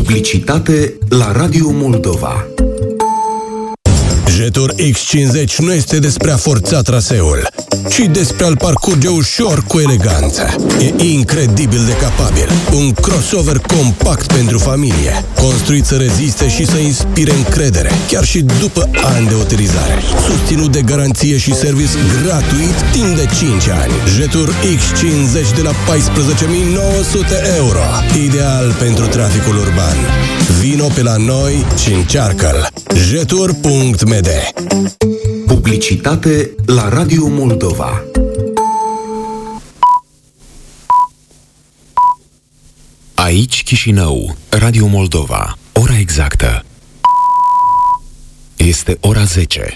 Publicitate la Radio Moldova. Jetur X50 nu este despre a forța traseul, ci despre a-l parcurge ușor cu eleganță. E incredibil de capabil. Un crossover compact pentru familie, construit să reziste și să inspire încredere, chiar și după ani de utilizare. Susținut de garanție și service gratuit timp de 5 ani. Jetur X50 de la 14.900 euro. Ideal pentru traficul urban. Vino pe la noi și încearcă-l. Jetur.md. Publicitate la Radio Moldova. Aici Chișinău, Radio Moldova. Ora exactă este ora 10.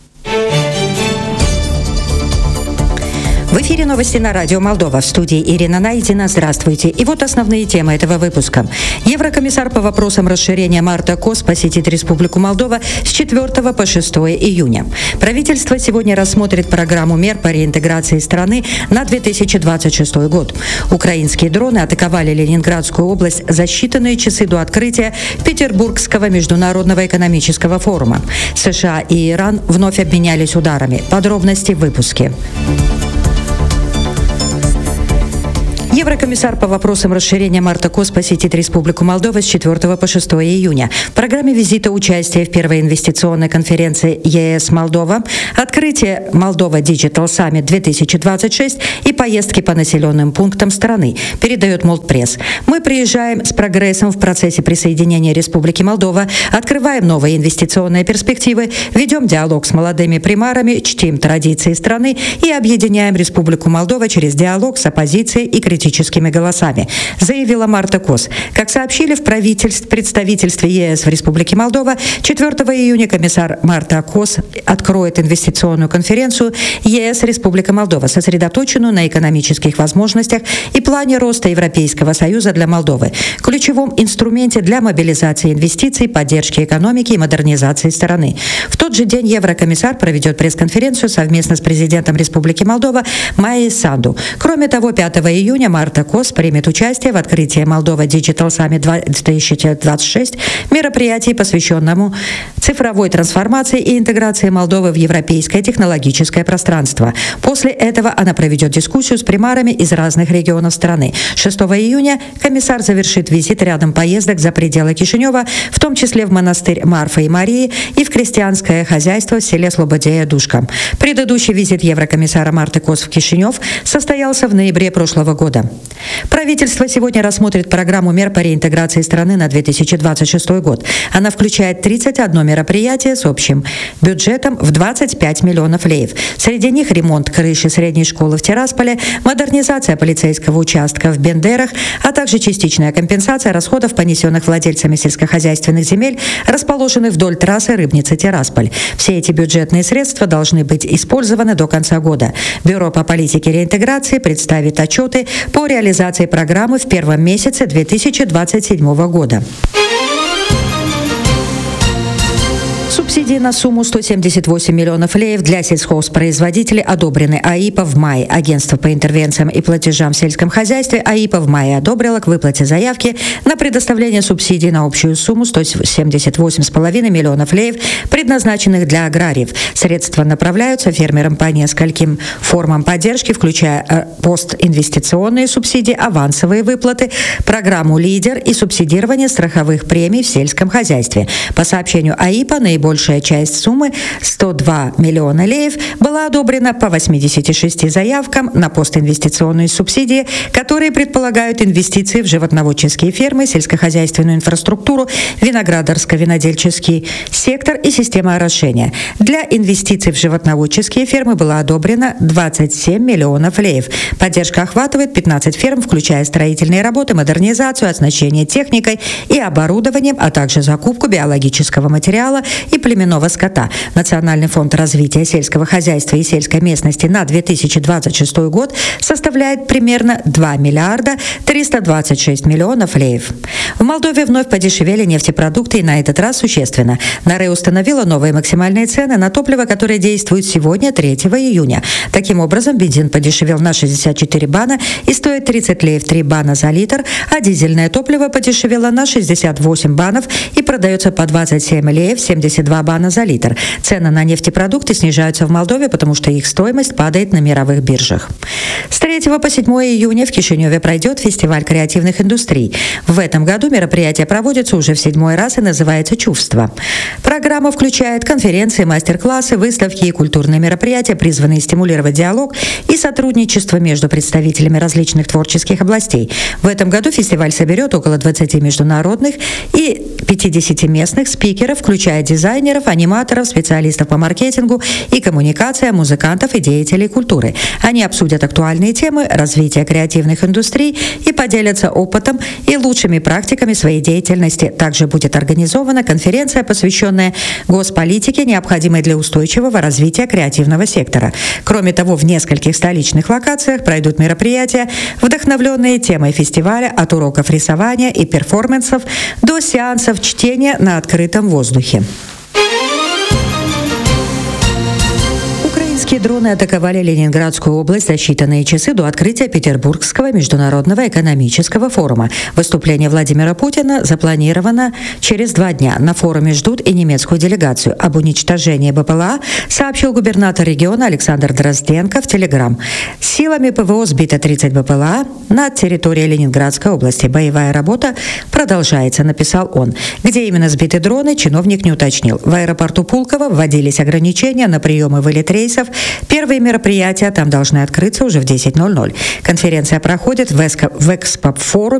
В эфире новости на радио Молдова. В студии Ирина Найдина. Здравствуйте. И вот основные темы этого выпуска. Еврокомиссар по вопросам расширения Марта Кос посетит Республику Молдова с 4 по 6 июня. Правительство сегодня рассмотрит программу мер по реинтеграции страны на 2026 год. Украинские дроны атаковали Ленинградскую область за считанные часы до открытия Петербургского международного экономического форума. США и Иран вновь обменялись ударами. Подробности в выпуске. Еврокомиссар по вопросам расширения Марта Кос посетит Республику Молдова с 4 по 6 июня. В программе визита участие в первой инвестиционной конференции ЕС Молдова, открытие Молдова Digital Summit 2026 и поездки по населенным пунктам страны, передает Молдпресс. Мы приезжаем с прогрессом в процессе присоединения Республики Молдова, открываем новые инвестиционные перспективы, ведем диалог с молодыми примарами, чтим традиции страны и объединяем Республику Молдова через диалог с оппозицией и критическими голосами, заявила Марта Кос. Как сообщили в представительстве ЕС в Республике Молдова, 4 июня комиссар Марта Кос откроет инвестиционную конференцию ЕС Республика Молдова, сосредоточенную на экономических возможностях и плане роста Европейского Союза для Молдовы, ключевом инструменте для мобилизации инвестиций, поддержки экономики и модернизации страны. В тот же день еврокомиссар проведет пресс-конференцию совместно с президентом Республики Молдова Майей Санду. Кроме того, 5 июня Марта Кос примет участие в открытии Молдова Digital Summit 2026, мероприятии, посвященному цифровой трансформации и интеграции Молдовы в европейское технологическое пространство. После этого она проведет дискуссию с примарами из разных регионов страны. 6 июня комиссар завершит визит рядом поездок за пределы Кишинева, в том числе в монастырь Марфы и Марии и в крестьянское хозяйство в селе Слободея-Душка. Предыдущий визит еврокомиссара Марты Кос в Кишинев состоялся в ноябре прошлого года. Правительство сегодня рассмотрит программу мер по реинтеграции страны на 2026 год. Она включает 31 мероприятие с общим бюджетом в 25 миллионов леев. Среди них ремонт крыши средней школы в Тирасполе, модернизация полицейского участка в Бендерах, а также частичная компенсация расходов, понесенных владельцами сельскохозяйственных земель, расположенных вдоль трассы Рыбница-Тирасполь. Все эти бюджетные средства должны быть использованы до конца года. Бюро по политике реинтеграции представит отчеты по реализации программы в первом месяце 2027 года. Субсидии на сумму 178 миллионов леев для сельхозпроизводителей одобрены АИПа в мае. Агентство по интервенциям и платежам в сельском хозяйстве АИПа в мае одобрило к выплате заявки на предоставление субсидий на общую сумму 178,5 миллионов леев, предназначенных для аграриев. Средства направляются фермерам по нескольким формам поддержки, включая постинвестиционные субсидии, авансовые выплаты, программу «Лидер» и субсидирование страховых премий в сельском хозяйстве. По сообщению АИПа, наибольшая часть суммы, 102 миллиона леев, была одобрена по 86 заявкам на постинвестиционные субсидии, которые предполагают инвестиции в животноводческие фермы, сельскохозяйственную инфраструктуру, виноградарско-винодельческий сектор и систему орошения. Для инвестиций в животноводческие фермы было одобрено 27 миллионов леев. Поддержка охватывает 15 ферм, включая строительные работы, модернизацию, оснащение техникой и оборудованием, а также закупку биологического материала и племенного скота. Национальный фонд развития сельского хозяйства и сельской местности на 2026 год составляет примерно 2 миллиарда 326 миллионов леев. Молдове вновь подешевели нефтепродукты, и на этот раз существенно. НАРЭ установила новые максимальные цены на топливо, которые действуют сегодня, 3 июня. Таким образом, бензин подешевел на 64 бана и стоит 30 леев 3 бана за литр, а дизельное топливо подешевело на 68 банов и продается по 27 леев 72 бана за литр. Цены на нефтепродукты снижаются в Молдове, потому что их стоимость падает на мировых биржах. С 3 по 7 июня в Кишиневе пройдет фестиваль креативных индустрий. В этом году мероприятие проводится уже в 7-й раз и называется «Чувство». Программа включает конференции, мастер-классы, выставки и культурные мероприятия, призванные стимулировать диалог и сотрудничество между представителями различных творческих областей. В этом году фестиваль соберет около 20 международных и 50 местных спикеров, включая дизайнеров, аниматоров, специалистов по маркетингу и коммуникациям, музыкантов и деятелей культуры. Они обсудят актуальные темы развития креативных индустрий и поделятся опытом и лучшими практиками своей деятельности. Также будет организована конференция, посвященная госполитике, необходимой для устойчивого развития креативного сектора. Кроме того, в нескольких столичных локациях пройдут мероприятия, вдохновленные темой фестиваля, от уроков рисования и перформансов до сеансов чтения на открытом воздухе. Украинские дроны атаковали Ленинградскую область за считанные часы до открытия Петербургского международного экономического форума. Выступление Владимира Путина запланировано через 2 дня. На форуме ждут и немецкую делегацию. Об уничтожении БПЛА сообщил губернатор региона Александр Дрозденко в Телеграм. Силами ПВО сбито 30 БПЛА над территорией Ленинградской области. Боевая работа продолжается, написал он. Где именно сбиты дроны, чиновник не уточнил. В аэропорту Пулково вводились ограничения на прием и вылет рейсов. Первые мероприятия там должны открыться уже в 10:00. Конференция проходит в Экспо-форуме